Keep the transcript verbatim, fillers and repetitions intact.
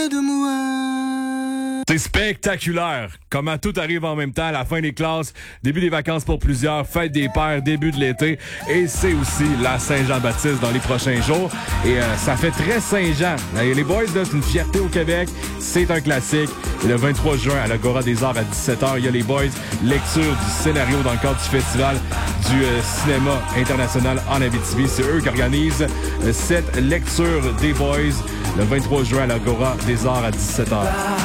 de moi. C'est spectaculaire. Comment tout arrive en même temps, la fin des classes, début des vacances pour plusieurs, fête des pères, début de l'été. Et c'est aussi la Saint-Jean-Baptiste dans les prochains jours. Et euh, ça fait très Saint-Jean. Et les boys, là, c'est une fierté au Québec. C'est un classique. Et le vingt-trois juin, à l'Agora des Arts à dix-sept heures, il y a les boys. Lecture du scénario dans le cadre du festival du euh, cinéma international en Abitibi. C'est eux qui organisent euh, cette lecture des boys le vingt-trois juin à l'Agora des Arts à dix-sept heures.